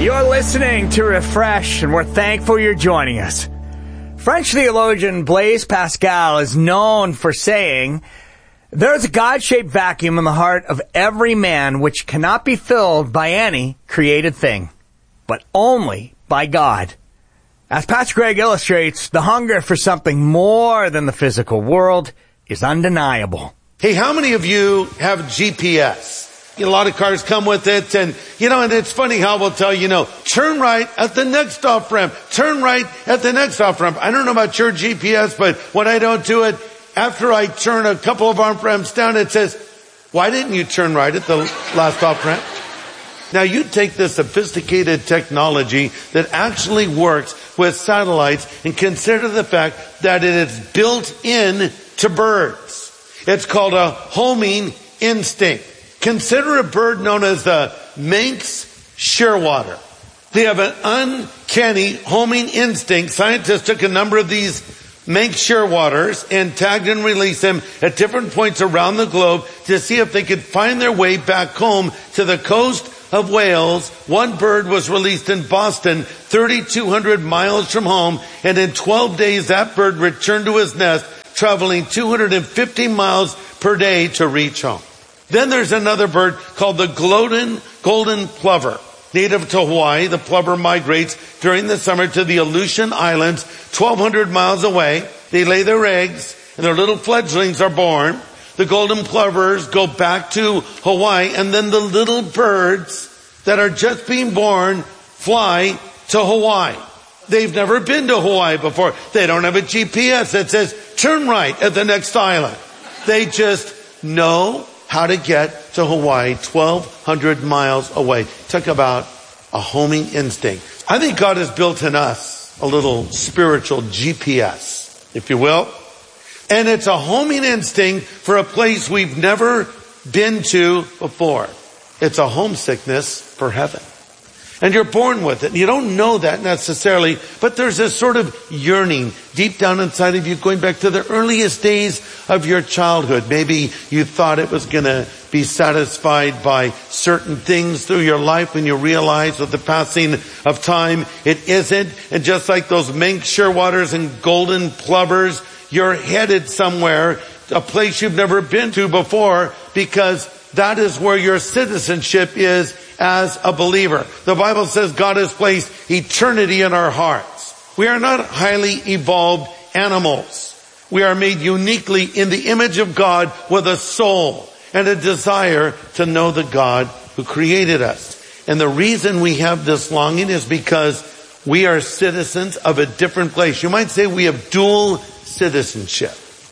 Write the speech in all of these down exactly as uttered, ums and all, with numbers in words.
You're listening to Refresh, and we're thankful you're joining us. French theologian Blaise Pascal is known for saying, "There's a God-shaped vacuum in the heart of every man which cannot be filled by any created thing, but only by God." As Pastor Greg illustrates, the hunger for something more than the physical world is undeniable. Hey, how many of you have G P S? A lot of cars come with it, and, you know, and it's funny how we'll tell you, you know, turn right at the next off-ramp, turn right at the next off-ramp. I don't know about your G P S, but when I don't do it, after I turn a couple of off-ramps down, it says, why didn't you turn right at the last off-ramp? Now, you take this sophisticated technology that actually works with satellites and consider the fact that it is built in to birds. It's called a homing instinct. Consider a bird known as the Manx shearwater. They have an uncanny homing instinct. Scientists took a number of these Manx shearwaters and tagged and released them at different points around the globe to see if they could find their way back home to the coast of Wales. One bird was released in Boston, thirty-two hundred miles from home, and in twelve days that bird returned to his nest, traveling two hundred fifty miles per day to reach home. Then there's another bird called the golden, golden plover. Native to Hawaii, the plover migrates during the summer to the Aleutian Islands, twelve hundred miles away. They lay their eggs, and their little fledglings are born. The golden plovers go back to Hawaii, and then the little birds that are just being born fly to Hawaii. They've never been to Hawaii before. They don't have a G P S that says, turn right at the next island. They just know how to get to Hawaii, twelve hundred miles away. Talk about a homing instinct. I think God has built in us a little spiritual G P S, if you will. And it's a homing instinct for a place we've never been to before. It's a homesickness for heaven. And you're born with it. You don't know that necessarily, but there's this sort of yearning deep down inside of you going back to the earliest days of your childhood. Maybe you thought it was going to be satisfied by certain things through your life, when you realize with the passing of time it isn't. And just like those Manx shearwaters and golden plovers, you're headed somewhere, a place you've never been to before, because that is where your citizenship is as a believer. The Bible says God has placed eternity in our hearts. We are not highly evolved animals. We are made uniquely in the image of God with a soul and a desire to know the God who created us. And the reason we have this longing is because we are citizens of a different place. You might say we have dual citizenship.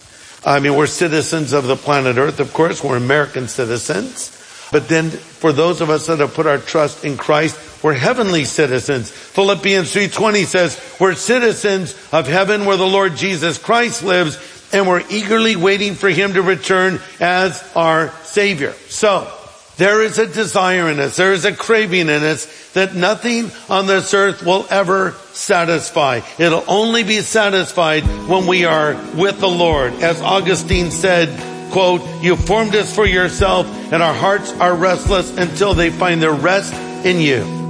I mean, we're citizens of the planet Earth, of course. We're American citizens. But then for those of us that have put our trust in Christ, we're heavenly citizens. Philippians three twenty says, we're citizens of heaven where the Lord Jesus Christ lives, and we're eagerly waiting for him to return as our Savior. So, there is a desire in us, there is a craving in us that nothing on this earth will ever satisfy. It'll only be satisfied when we are with the Lord. As Augustine said, quote, you formed us for yourself, and our hearts are restless until they find their rest in you.